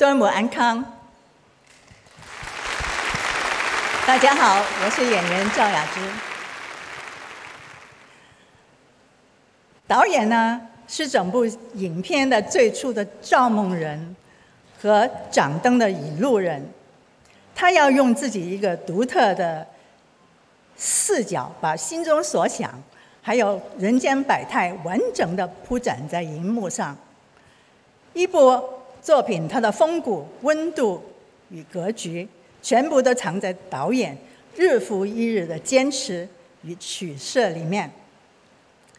端午安康。大家好，我是演员赵雅芝。导演呢是整部影片的最初的造梦人和掌灯的引路人，他要用自己一个独特的视角，把心中所想还有人间百态完整的铺展在荧幕上。一部作品它的风骨、温度与格局，全部都藏在导演日复一日的坚持与取舍里面。